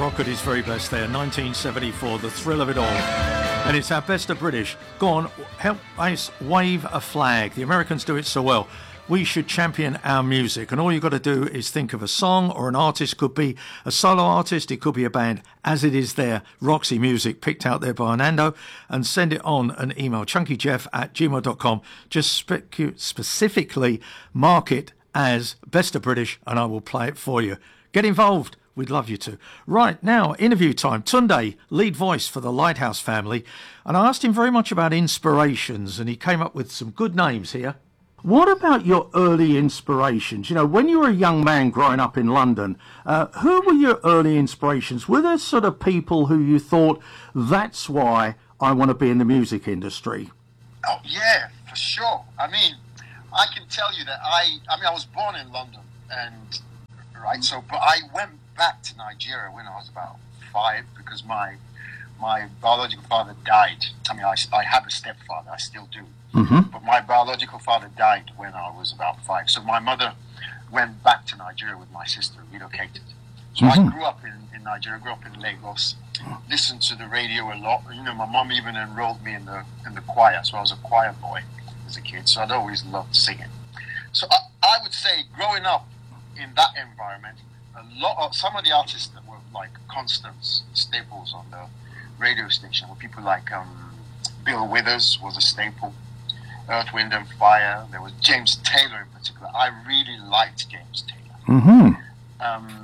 rock at his very best there, 1974, the thrill of it all. And it's our best of British. Go on, help us wave a flag. The Americans do it so well. We should champion our music, and all you've got to do is think of a song or an artist. Could be a solo artist, it could be a band, as it is there, Roxy Music, picked out there by Nando, and send it on an email, chunkyjeff@gmail.com. Just specifically mark it as Best of British, and I will play it for you. Get involved. We'd love you to. Right, now, interview time. Tunde, lead voice for the Lighthouse family, and I asked him very much about inspirations, and he came up with some good names here. What about your early inspirations? You know, when you were a young man growing up in London, who were your early inspirations? Were there sort of people who you thought, that's why I want to be in the music industry? Oh, yeah, for sure. I mean, I can tell you that I was born in London, and but I went back to Nigeria when I was about 5 because my biological father died. I mean, I have a stepfather, I still do. Mm-hmm. But my biological father died when I was about 5. So my mother went back to Nigeria with my sister, relocated. So I grew up in Nigeria, grew up in Lagos, listened to the radio a lot. You know, my mom even enrolled me in the choir, so I was a choir boy as a kid. So I'd always loved singing. So I would say growing up in that environment, some of the artists that were like constants, staples on the radio station were people like Bill Withers was a staple. Earth, Wind and Fire. There was James Taylor in particular. I really liked James Taylor. Mm-hmm.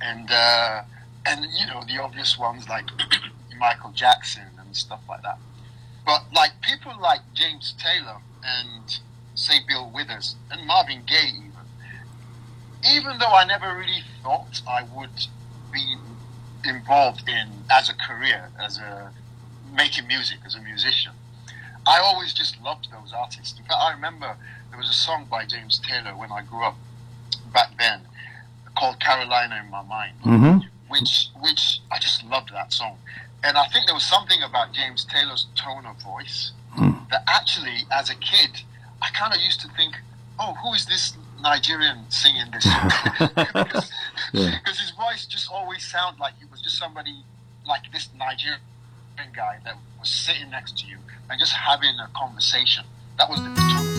And you know, the obvious ones like Michael Jackson and stuff like that. But like people like James Taylor and say Bill Withers and Marvin Gaye even though I never really thought I would be involved in as a career, making music as a musician, I always just loved those artists. In fact, I remember there was a song by James Taylor when I grew up back then called Carolina in My Mind, which I just loved that song. And I think there was something about James Taylor's tone of voice that actually, as a kid, I kind of used to think, oh, who is this Nigerian singing this song? Because his voice just always sounded like it was just somebody like this Nigerian guy that was sitting next to you and just having a conversation. That was the tone.